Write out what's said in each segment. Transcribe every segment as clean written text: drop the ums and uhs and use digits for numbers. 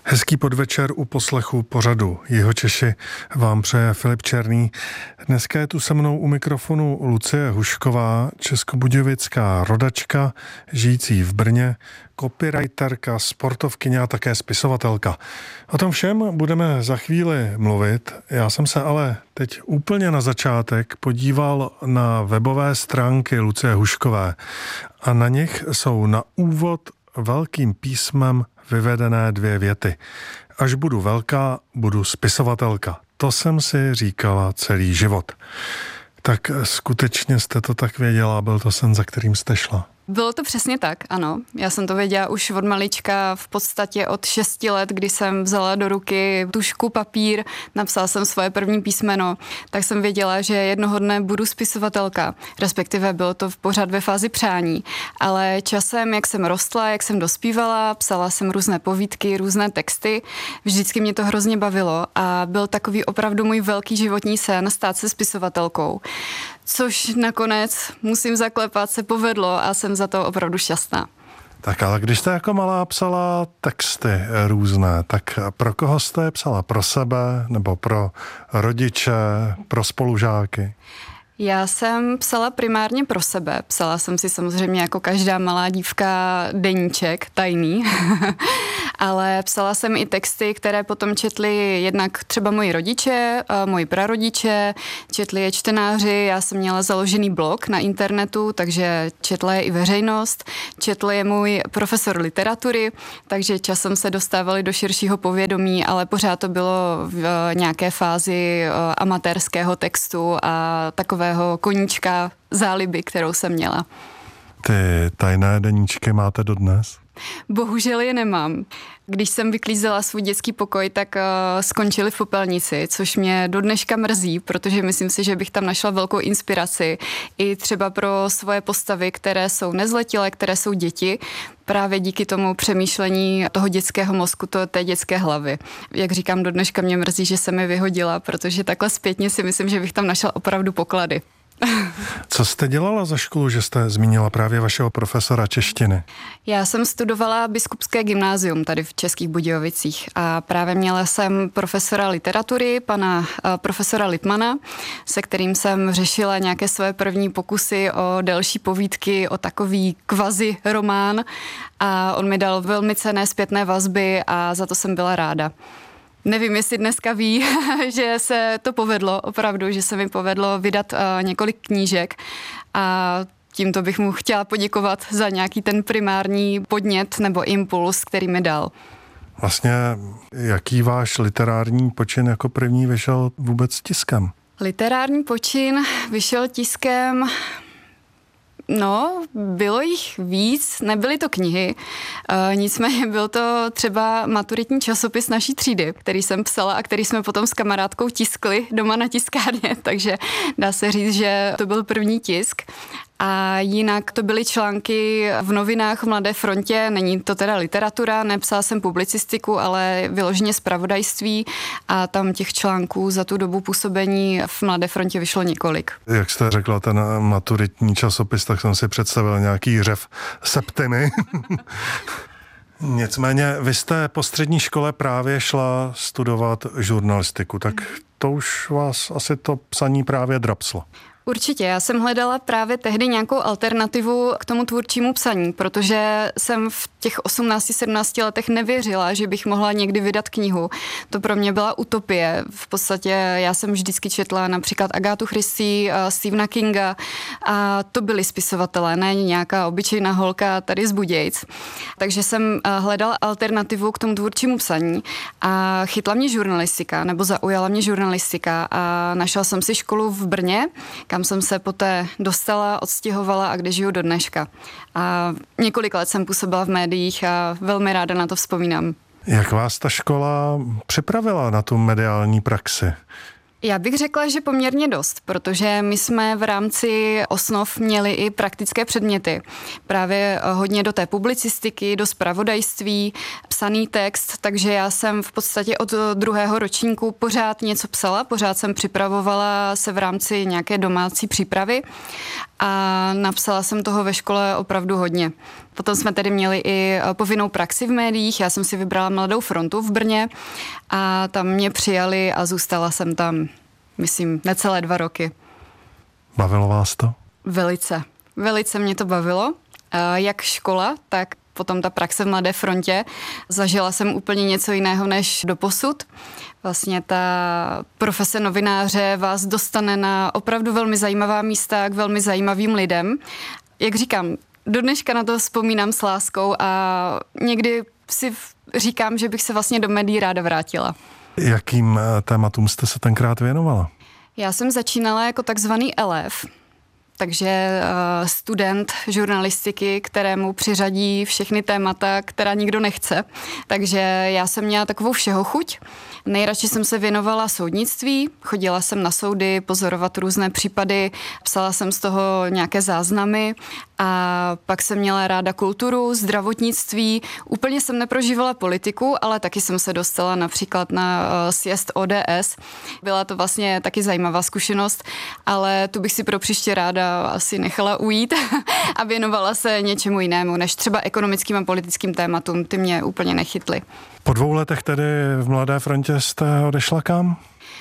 Hezký podvečer u poslechu pořadu Jihočeši vám přeje Filip Černý. Dneska je tu se mnou u mikrofonu Lucie Hušková, českobudějovická rodačka, žijící v Brně, copywriterka, sportovkyně a také spisovatelka. O tom všem budeme za chvíli mluvit. Já jsem se ale teď úplně na začátek podíval na webové stránky Lucie Huškové a na nich jsou na úvod velkým písmem vyvedené 2 věty. Až budu velká, budu spisovatelka. To jsem si říkala celý život. Tak skutečně jste to tak věděla, byl to sen, za kterým jste šla? Bylo to přesně tak, ano. Já jsem to věděla už od malička, v podstatě od 6 let, kdy jsem vzala do ruky tužku, papír, napsala jsem svoje první písmeno, tak jsem věděla, že jednoho dne budu spisovatelka. Respektive bylo to pořád ve fázi přání. Ale časem, jak jsem rostla, jak jsem dospívala, psala jsem různé povídky, různé texty, vždycky mě to hrozně bavilo a byl takový opravdu můj velký životní sen stát se spisovatelkou. Což nakonec, musím zaklepat, se povedlo a jsem za to opravdu šťastná. Tak ale když jste jako malá psala texty různé, tak pro koho jste je psala? Pro sebe nebo pro rodiče, pro spolužáky? Já jsem psala primárně pro sebe. Psala jsem si samozřejmě jako každá malá dívka deníček tajný, ale psala jsem i texty, které potom četli jednak třeba moji rodiče, moji prarodiče, četli je čtenáři, já jsem měla založený blog na internetu, takže četla je i veřejnost, četl je můj profesor literatury, takže časem se dostávali do širšího povědomí, ale pořád to bylo v nějaké fázi amatérského textu a takového koníčka záliby, kterou jsem měla. Ty tajné deníčky máte dodnes? Bohužel je nemám. Když jsem vyklízela svůj dětský pokoj, tak skončili v popelnici, což mě do dneška mrzí, protože myslím si, že bych tam našla velkou inspiraci i třeba pro svoje postavy, které jsou nezletilé, které jsou děti, právě díky tomu přemýšlení toho dětského mozku, té dětské hlavy. Jak říkám, do dneška mě mrzí, že se mi vyhodila, protože takhle zpětně si myslím, že bych tam našla opravdu poklady. Co jste dělala za školu, že jste zmínila právě vašeho profesora češtiny? Já jsem studovala biskupské gymnázium tady v Českých Budějovicích a právě měla jsem profesora literatury, pana profesora Lippmana, se kterým jsem řešila nějaké své první pokusy o delší povídky, o takový kvazi román a on mi dal velmi cenné zpětné vazby a za to jsem byla ráda. Nevím, jestli dneska ví, že se to povedlo, opravdu, že se mi povedlo vydat několik knížek a tímto bych mu chtěla poděkovat za nějaký ten primární podnět nebo impuls, který mi dal. Vlastně, jaký váš literární počin jako první vyšel vůbec tiskem? Literární počin vyšel tiskem... No, bylo jich víc, nebyly to knihy, nicméně byl to třeba maturitní časopis naší třídy, který jsem psala a který jsme potom s kamarádkou tiskli doma na tiskárně, takže dá se říct, že to byl první tisk. A jinak to byly články v novinách v Mladé frontě, není to teda literatura, nepsala jsem publicistiku, ale vyloženě zpravodajství a tam těch článků za tu dobu působení v Mladé frontě vyšlo několik. Jak jste řekla, ten maturitní časopis, tak jsem si představil nějaký řev Septimy. Nicméně vy jste po střední škole právě šla studovat žurnalistiku, tak to už vás asi to psaní právě drapslo. Určitě, já jsem hledala právě tehdy nějakou alternativu k tomu tvůrčímu psaní, protože jsem v těch 18-17 letech nevěřila, že bych mohla někdy vydat knihu. To pro mě byla utopie. V podstatě já jsem vždycky četla například Agátu Christie, Stephena Kinga a to byli spisovatelé, ne nějaká obyčejná holka tady z Budějc. Takže jsem hledala alternativu k tomu tvůrčímu psaní a chytla mě žurnalistika, nebo zaujala mě žurnalistika a našla jsem si školu v Brně, kam jsem se poté dostala, odstěhovala a kde žiju do dneška. A několik let jsem působila v médiích a velmi ráda na to vzpomínám. Jak vás ta škola připravila na tu mediální praxi? Já bych řekla, že poměrně dost, protože my jsme v rámci osnov měli i praktické předměty. Právě hodně do té publicistiky, do zpravodajství, psaný text, takže já jsem v podstatě od 2. ročníku pořád něco psala, pořád jsem připravovala se v rámci nějaké domácí přípravy a napsala jsem toho ve škole opravdu hodně. Potom jsme tedy měli i povinnou praxi v médiích, já jsem si vybrala Mladou frontu v Brně a tam mě přijali a zůstala jsem tam, myslím, necelé 2 roky. Bavilo vás to? Velice. Velice mě to bavilo. Jak škola, tak potom ta praxe v Mladé frontě. Zažila jsem úplně něco jiného než doposud. Vlastně ta profese novináře vás dostane na opravdu velmi zajímavá místa k velmi zajímavým lidem. Jak říkám, do dneška na to vzpomínám s láskou a někdy si říkám, že bych se vlastně do médií ráda vrátila. Jakým tématům jste se tenkrát věnovala? Já jsem začínala jako takzvaný elév, takže student žurnalistiky, kterému přiřadí všechny témata, která nikdo nechce. Takže já jsem měla takovou všeho chuť. Nejradši jsem se věnovala soudnictví, chodila jsem na soudy pozorovat různé případy, psala jsem z toho nějaké záznamy a pak jsem měla ráda kulturu, zdravotnictví. Úplně jsem neprožívala politiku, ale taky jsem se dostala například na sjezd ODS. Byla to vlastně taky zajímavá zkušenost, ale tu bych si pro příště ráda asi nechala ujít a věnovala se něčemu jinému, než třeba ekonomickým a politickým tématům. Ty mě úplně nechytly. Po 2 letech tedy v Mladé frontě jste odešla kam?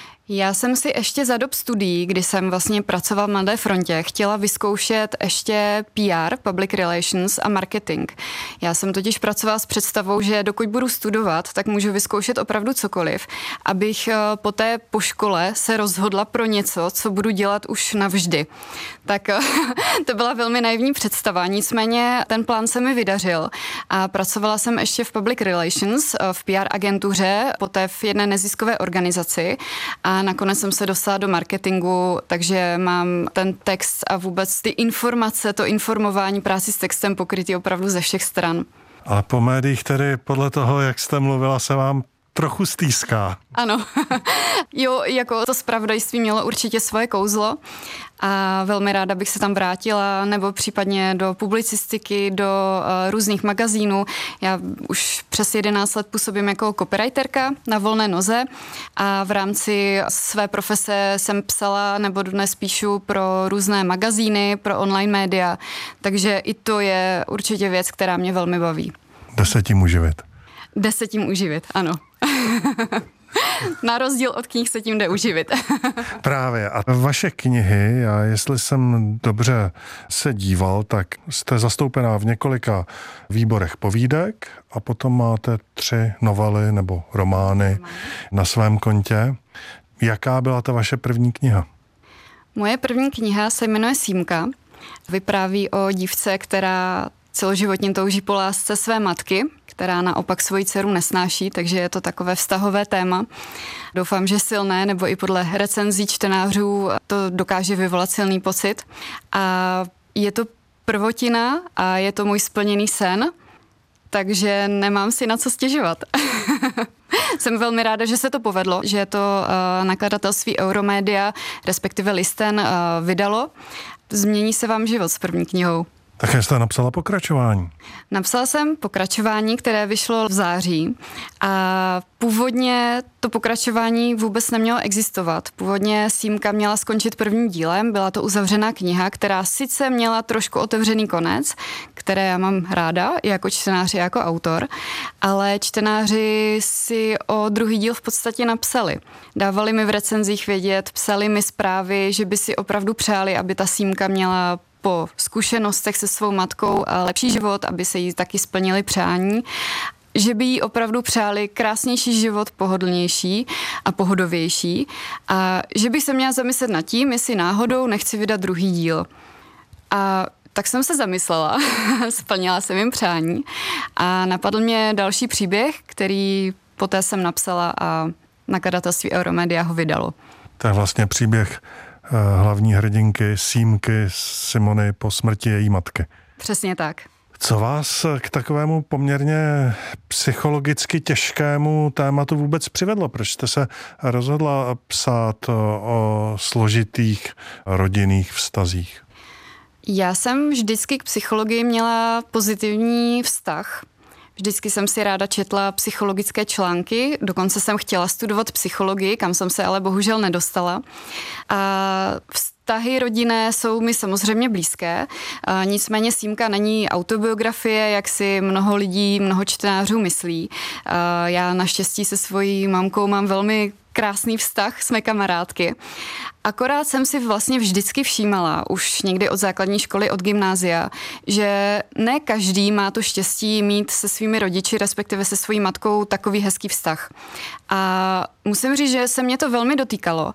Já jsem si ještě za dob studií, kdy jsem vlastně pracovala v Mladé frontě, chtěla vyzkoušet ještě PR, Public Relations a marketing. Já jsem totiž pracovala s představou, že dokud budu studovat, tak můžu vyzkoušet opravdu cokoliv, abych poté po škole se rozhodla pro něco, co budu dělat už navždy. Tak to byla velmi naivní představa, nicméně ten plán se mi vydařil a pracovala jsem ještě v Public Relations, v PR agentuře, poté v jedné neziskové organizaci a nakonec jsem se dostala do marketingu, takže mám ten text a vůbec ty informace, to informování, práci s textem pokrytý opravdu ze všech stran. Ale po médiích tedy podle toho, jak jste mluvila, se vám trochu stýská. Ano, jo, jako to zpravodajství mělo určitě svoje kouzlo a velmi ráda bych se tam vrátila, nebo případně do publicistiky, do různých magazínů. Já už přes 11 let působím jako copywriterka na volné noze a v rámci své profese jsem psala nebo dnes píšu pro různé magazíny, pro online média, takže i to je určitě věc, která mě velmi baví. Jde se tím uživit. Jde se tím uživit, ano. Na rozdíl od knih se tím jde uživit. Právě. A vaše knihy, já jestli jsem dobře se díval, tak jste zastoupená v několika výborech povídek a potom máte 3 novely nebo romány na svém kontě. Jaká byla ta vaše první kniha? Moje první kniha se jmenuje Símka. Vypráví o dívce, která celoživotně touží po lásce své matky, která naopak svoji dceru nesnáší, takže je to takové vztahové téma. Doufám, že silné, nebo i podle recenzí čtenářů to dokáže vyvolat silný pocit. A je to prvotina a je to můj splněný sen, takže nemám si na co stěžovat. Jsem velmi ráda, že se to povedlo, že to nakladatelství Euromedia, respektive Listen, vydalo. Změní se vám život s první knihou. Také jste napsala pokračování. Napsala jsem pokračování, které vyšlo v září a původně to pokračování vůbec nemělo existovat. Původně Símka měla skončit prvním dílem, byla to uzavřená kniha, která sice měla trošku otevřený konec, které já mám ráda, i jako čtenář, i jako autor, ale čtenáři si o druhý díl v podstatě napsali. Dávali mi v recenzích vědět, psali mi zprávy, že by si opravdu přáli, aby ta Símka měla po zkušenostech se svou matkou a lepší život, aby se jí taky splnili přání, že by jí opravdu přáli krásnější život, pohodlnější a pohodovější a že bych se měla zamyslet nad tím, jestli náhodou nechci vydat druhý díl. A tak jsem se zamyslela, splnila jsem jim přání a napadl mě další příběh, který poté jsem napsala a nakladatelství Euromedia ho vydalo. To je vlastně příběh hlavní hrdinky Símky Simony po smrti její matky. Přesně tak. Co vás k takovému poměrně psychologicky těžkému tématu vůbec přivedlo? Proč jste se rozhodla psát o složitých rodinných vztazích? Já jsem vždycky k psychologii měla pozitivní vztah. Vždycky jsem si ráda četla psychologické články, dokonce jsem chtěla studovat psychologii, kam jsem se ale bohužel nedostala. A vztahy rodinné jsou mi samozřejmě blízké, nicméně Sýmka není autobiografie, jak si mnoho lidí, mnoho čtenářů myslí. Já naštěstí se svojí mamkou mám velmi krásný vztah, jsme kamarádky. Akorát jsem si vlastně vždycky všímala, už někdy od základní školy, od gymnázia, že ne každý má to štěstí mít se svými rodiči, respektive se svojí matkou takový hezký vztah. A musím říct, že se mě to velmi dotýkalo.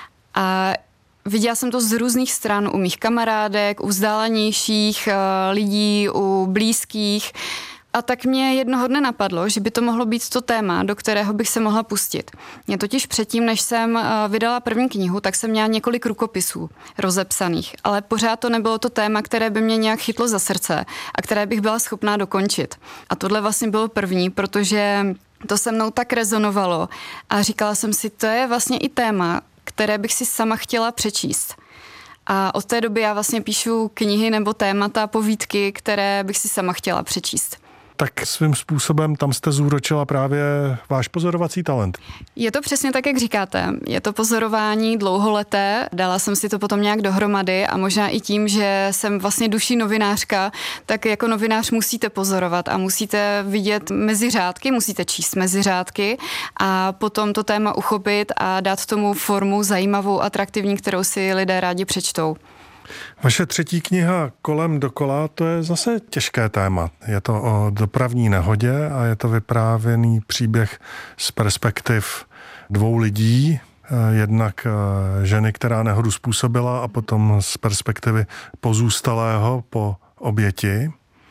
A viděla jsem to z různých stran, u mých kamarádek, u vzdálenějších lidí, u blízkých. A tak mě jednoho dne napadlo, že by to mohlo být to téma, do kterého bych se mohla pustit. Mě totiž předtím, než jsem vydala první knihu, tak jsem měla několik rukopisů rozepsaných, ale pořád to nebylo to téma, které by mě nějak chytlo za srdce a které bych byla schopná dokončit. A tohle vlastně bylo první, protože to se mnou tak rezonovalo a říkala jsem si, to je vlastně i téma, které bych si sama chtěla přečíst. A od té doby já vlastně píšu knihy nebo témata, povídky, které bych si sama chtěla přečíst. Tak svým způsobem tam jste zúročila právě váš pozorovací talent. Je to přesně tak, jak říkáte. Je to pozorování dlouholeté, dala jsem si to potom nějak dohromady a možná i tím, že jsem vlastně duší novinářka, tak jako novinář musíte pozorovat a musíte vidět mezi řádky, musíte číst mezi řádky a potom to téma uchopit a dát tomu formu zajímavou, atraktivní, kterou si lidé rádi přečtou. Vaše třetí kniha Kolem dokola, to je zase těžké téma. Je to o dopravní nehodě a je to vyprávěný příběh z perspektiv dvou lidí. Jednak ženy, která nehodu způsobila a potom z perspektivy pozůstalého po oběti.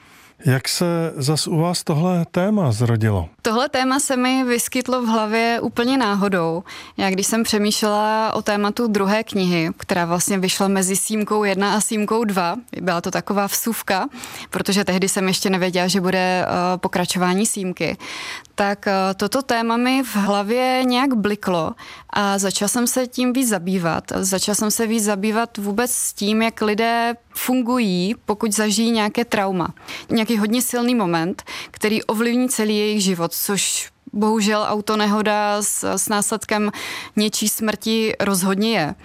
Jak se zas u vás tohle téma zrodilo? Tohle téma se mi vyskytlo v hlavě úplně náhodou. Já když jsem přemýšlela o tématu druhé knihy, která vlastně vyšla mezi Sýmkou 1 a Sýmkou 2, byla to taková vsuvka, protože tehdy jsem ještě nevěděla, že bude pokračování Sýmky, tak toto téma mi v hlavě nějak bliklo a začala jsem se tím víc zabývat. Začala jsem se víc zabývat vůbec s tím, jak lidé fungují, pokud zažijí nějaké trauma. Nějaký hodně silný moment, který ovlivní celý jejich život, což bohužel autonehoda s následkem něčí smrti rozhodně je.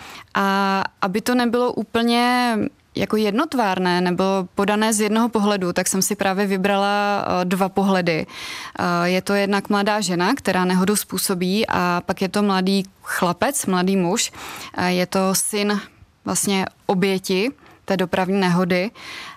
A aby to nebylo úplně jako jednotvárné nebo podané z jednoho pohledu, tak jsem si právě vybrala dva pohledy. Je to jednak mladá žena, která nehodu způsobí a pak je to mladý chlapec, mladý muž. Je to syn vlastně oběti té dopravní nehody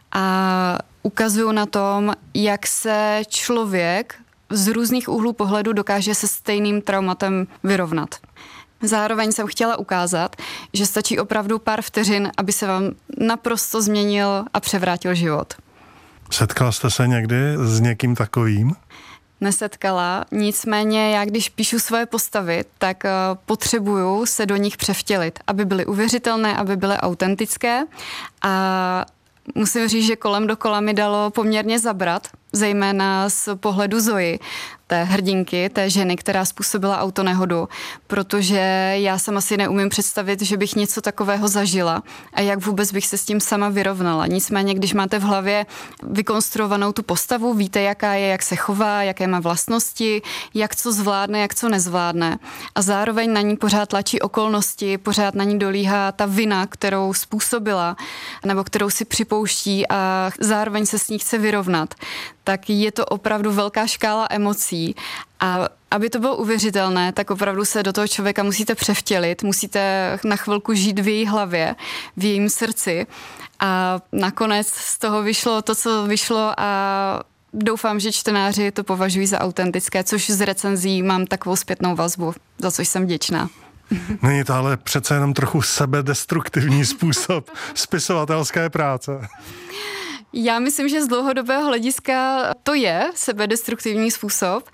a ukazuju na tom, jak se člověk z různých úhlů pohledu dokáže se stejným traumatem vyrovnat. Zároveň jsem chtěla ukázat, že stačí opravdu pár vteřin, aby se vám naprosto změnil a převrátil život. Setkala jste se někdy s někým takovým? Nesetkala, nicméně já když píšu svoje postavy, tak potřebuju se do nich převtělit, aby byly uvěřitelné, aby byly autentické a musím říct, že Kolem dokola mi dalo poměrně zabrat, zejména z pohledu Zoji, té hrdinky, té ženy, která způsobila autonehodu, protože já sama si neumím představit, že bych něco takového zažila a jak vůbec bych se s tím sama vyrovnala. Nicméně, když máte v hlavě vykonstruovanou tu postavu, víte, jaká je, jak se chová, jaké má vlastnosti, jak co zvládne, jak co nezvládne a zároveň na ní pořád tlačí okolnosti, pořád na ní dolíhá ta vina, kterou způsobila nebo kterou si připouští a zároveň se s ní chce vyrovnat, tak je to opravdu velká škála emocí a aby to bylo uvěřitelné, tak opravdu se do toho člověka musíte převtělit, musíte na chvilku žít v její hlavě, v jejím srdci a nakonec z toho vyšlo to, co vyšlo a doufám, že čtenáři to považují za autentické, což z recenzí mám takovou zpětnou vazbu, za což jsem vděčná. Není to ale přece jenom trochu sebedestruktivní způsob spisovatelské práce. Já myslím, že z dlouhodobého hlediska to je sebedestruktivní způsob,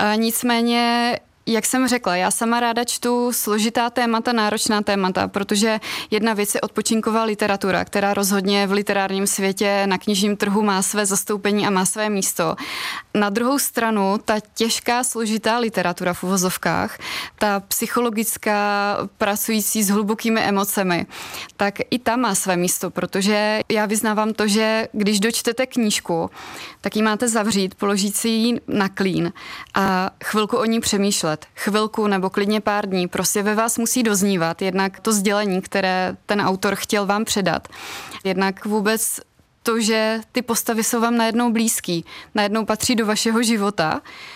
nicméně jak jsem řekla, já sama ráda čtu složitá témata, náročná témata, protože jedna věc je odpočinková literatura, která rozhodně v literárním světě na knižním trhu má své zastoupení a má své místo. Na druhou stranu, ta těžká, složitá literatura v uvozovkách, ta psychologická, pracující s hlubokými emocemi, tak i ta má své místo, protože já vyznávám to, že když dočtete knížku, tak ji máte zavřít, položit si ji na klín a chvilku o ní přemýšlet. Chvilku nebo klidně pár dní. Prostě ve vás musí doznívat jednak to sdělení, které ten autor chtěl vám předat. Jednak vůbec to, že ty postavy jsou vám najednou blízký, najednou patří do vašeho života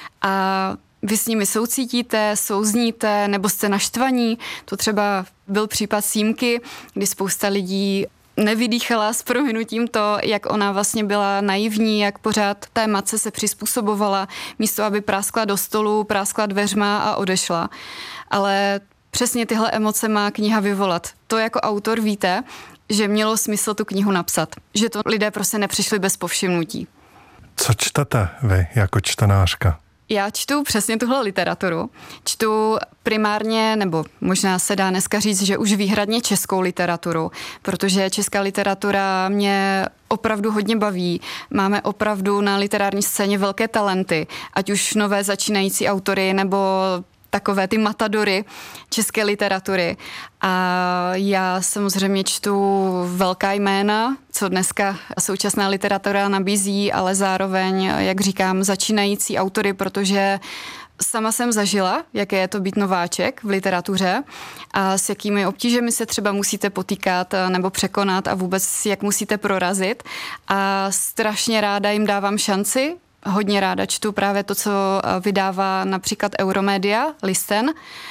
a vy s nimi soucítíte, souzníte nebo jste naštvaní. To třeba byl případ Símky, kdy spousta lidí nevydýchala s prominutím to, jak ona vlastně byla naivní, jak pořád té matce se přizpůsobovala, místo aby práskla do stolu, práskla dveřma a odešla. Ale přesně tyhle emoce má kniha vyvolat. To jako autor víte, že mělo smysl tu knihu napsat. Že to lidé prostě nepřišli bez povšimnutí. Co čtete vy jako čtenářka? Já čtu přesně tuhle literaturu. Čtu primárně, nebo možná se dá dneska říct, že už výhradně českou literaturu, protože česká literatura mě opravdu hodně baví. Máme opravdu na literární scéně velké talenty, ať už nové začínající autory, nebo takové ty matadory české literatury. A já samozřejmě čtu velká jména, co dneska současná literatura nabízí, ale zároveň, jak říkám, začínající autory, protože sama jsem zažila, jaké je to být nováček v literatuře a s jakými obtížemi se třeba musíte potýkat nebo překonat a vůbec jak musíte prorazit. A strašně ráda jim dávám šanci. Hodně ráda čtu právě to, co vydává například Euromedia, Listen.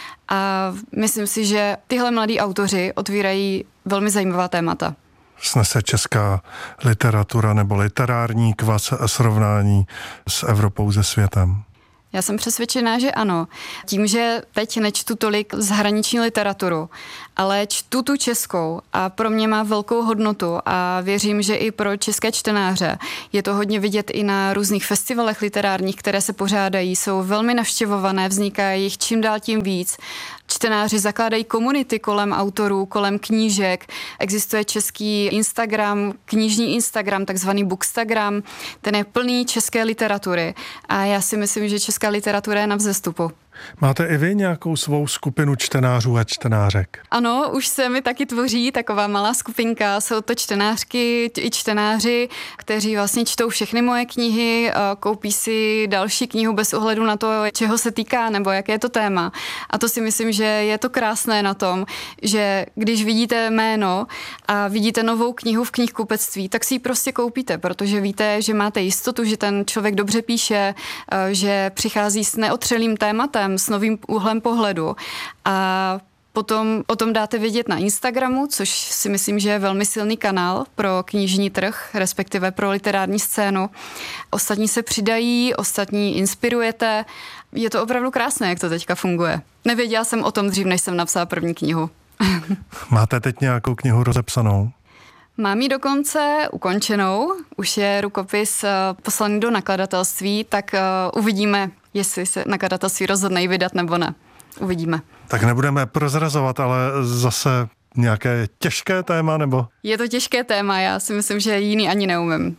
A myslím si, že tyhle mladí autoři otvírají velmi zajímavá témata. Snese česká literatura nebo literární kvas a srovnání s Evropou, se světem? Já jsem přesvědčená, že ano. Tím, že teď nečtu tolik zahraniční literaturu, ale čtu tu českou a pro mě má velkou hodnotu a věřím, že i pro české čtenáře je to hodně vidět i na různých festivalech literárních, které se pořádají, jsou velmi navštěvované, vzniká jich čím dál tím víc. Čtenáři zakládají komunity kolem autorů, kolem knížek. Existuje český Instagram, knižní Instagram, takzvaný Bookstagram. Ten je plný české literatury. A já si myslím, že česká literatura je na vzestupu. Máte i vy nějakou svou skupinu čtenářů a čtenářek? Ano, už se mi taky tvoří taková malá skupinka. Jsou to čtenářky i čtenáři, kteří vlastně čtou všechny moje knihy, koupí si další knihu bez ohledu na to, čeho se týká nebo jaké je to téma. A to si myslím, že je to krásné na tom, že když vidíte jméno a vidíte novou knihu v knihkupectví, tak si ji prostě koupíte, protože víte, že máte jistotu, že ten člověk dobře píše, že přichází s neotřelým tématem, s novým úhlem pohledu a potom o tom dáte vědět na Instagramu, což si myslím, že je velmi silný kanál pro knižní trh, respektive pro literární scénu. Ostatní se přidají, ostatní inspirujete. Je to opravdu krásné, jak to teďka funguje. Nevěděla jsem o tom dřív, než jsem napsala první knihu. Máte teď nějakou knihu rozepsanou? Mám ji dokonce ukončenou, už je rukopis poslaný do nakladatelství, tak uvidíme, jestli se nakladatelství rozhodne ji vydat nebo ne. Uvidíme. Tak nebudeme prozrazovat, ale zase nějaké těžké téma, nebo? Je to těžké téma, já si myslím, že jiný ani neumím.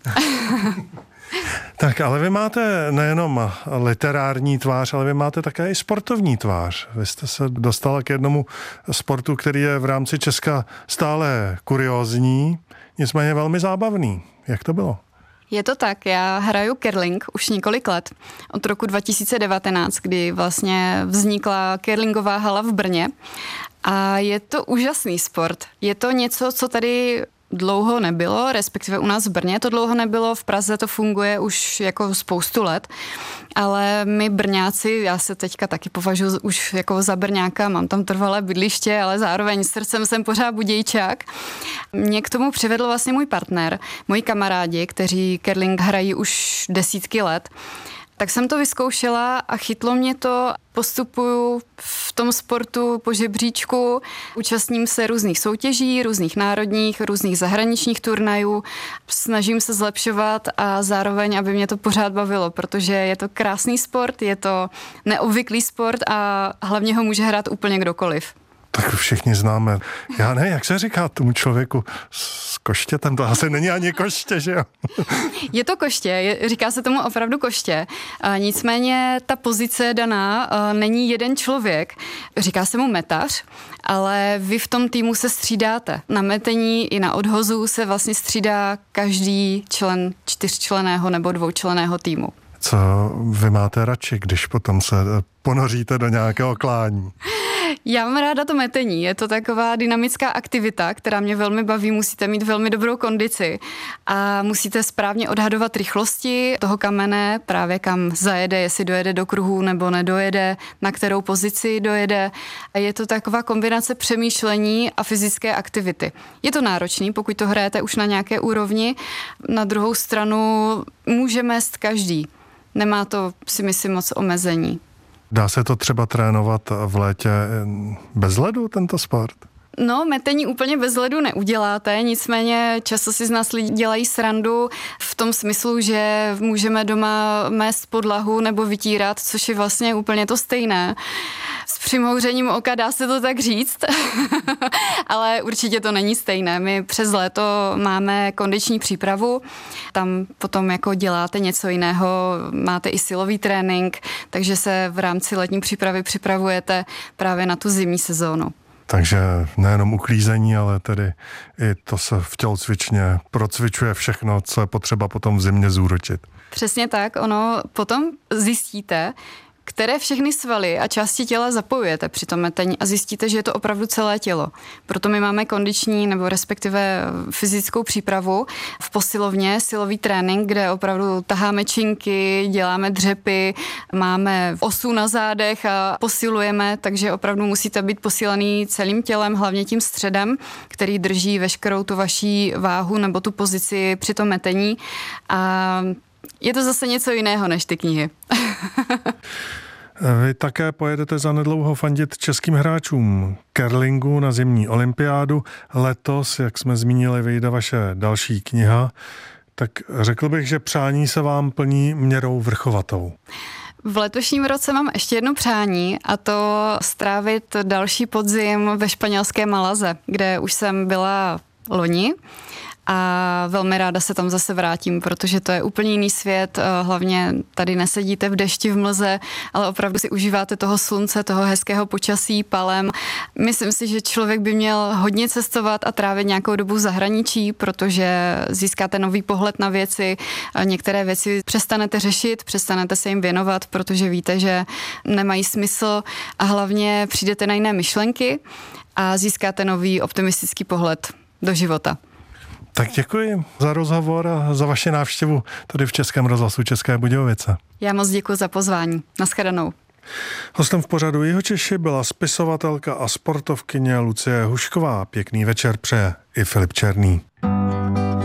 Tak, ale vy máte nejenom literární tvář, ale vy máte také i sportovní tvář. Vy jste se dostala k jednomu sportu, který je v rámci Česka stále kuriózní, nicméně velmi zábavný. Jak to bylo? Je to tak, já hraju curling už několik let, od roku 2019, kdy vlastně vznikla curlingová hala v Brně a je to úžasný sport. Je to něco, co tady dlouho nebylo, respektive u nás v Brně to dlouho nebylo, v Praze to funguje už jako spoustu let, ale my Brňáci, já se teďka taky považuji už jako za Brňáka, mám tam trvalé bydliště, ale zároveň srdcem jsem pořád Budějčák. Mě k tomu přivedl vlastně můj partner, moji kamarádi, kteří curling hrají už desítky let. Tak jsem to vyzkoušela a chytlo mě to, postupuju v tom sportu po žebříčku, účastním se různých soutěží, různých národních, různých zahraničních turnajů, snažím se zlepšovat a zároveň, aby mě to pořád bavilo, protože je to krásný sport, je to neobvyklý sport a hlavně ho může hrát úplně kdokoliv. Tak všichni známe. Já ne, jak se říká tomu člověku s koštětem? To asi není ani koště, že jo? Je to koště, říká se tomu opravdu koště. Nicméně ta pozice je daná, není jeden člověk. Říká se mu metař, ale vy v tom týmu se střídáte. Na metení i na odhozu se vlastně střídá každý člen 4členného nebo 2členného týmu. Co vy máte radši, když potom se ponoříte do nějakého klání? Já mám ráda to metení, je to taková dynamická aktivita, která mě velmi baví, musíte mít velmi dobrou kondici a musíte správně odhadovat rychlosti toho kamene, právě kam zajede, jestli dojede do kruhu nebo nedojede, na kterou pozici dojede. A je to taková kombinace přemýšlení a fyzické aktivity. Je to náročný, pokud to hrajete už na nějaké úrovni, na druhou stranu může mést každý. Nemá to, si myslím, moc omezení. Dá se to třeba trénovat v létě bez ledu, tento sport? No, metení úplně bez ledu neuděláte, nicméně často si z nás lidi dělají srandu v tom smyslu, že můžeme doma mést podlahu nebo vytírat, což je vlastně úplně to stejné. S přimhouřením oka dá se to tak říct, ale určitě to není stejné. My přes léto máme kondiční přípravu, tam potom jako děláte něco jiného, máte i silový trénink, takže se v rámci letní přípravy připravujete právě na tu zimní sezónu. Takže nejenom uklízení, ale tedy i to se v tělocvičně procvičuje všechno, co je potřeba potom v zimě zúročit. Přesně tak, ono potom zjistíte, které všechny svaly a části těla zapojujete při tom metení a zjistíte, že je to opravdu celé tělo. Proto my máme kondiční nebo respektive fyzickou přípravu v posilovně, silový trénink, kde opravdu taháme činky, děláme dřepy, máme osu na zádech a posilujeme, takže opravdu musíte být posílený celým tělem, hlavně tím středem, který drží veškerou tu vaší váhu nebo tu pozici při tom metení a je to zase něco jiného než ty knihy. Vy také pojedete zanedlouho fandit českým hráčům curlingu na zimní olympiádu. Letos, jak jsme zmínili, vyjde vaše další kniha. Tak řekl bych, že přání se vám plní měrou vrchovatou. V letošním roce mám ještě jedno přání a to strávit další podzim ve španělské Malaze, kde už jsem byla loni. A velmi ráda se tam zase vrátím, protože to je úplně jiný svět, hlavně tady nesedíte v dešti, v mlze, ale opravdu si užíváte toho slunce, toho hezkého počasí, palem. Myslím si, že člověk by měl hodně cestovat a trávit nějakou dobu v zahraničí, protože získáte nový pohled na věci, některé věci přestanete řešit, přestanete se jim věnovat, protože víte, že nemají smysl a hlavně přijdete na jiné myšlenky a získáte nový optimistický pohled do života. Tak děkuji za rozhovor a za vaši návštěvu tady v Českém rozhlasu České Budějovice. Já moc děkuji za pozvání. Naschledanou. Hostem v pořadu Jihočeši byla spisovatelka a sportovkyně Lucie Hušková. Pěkný večer přeje i Filip Černý.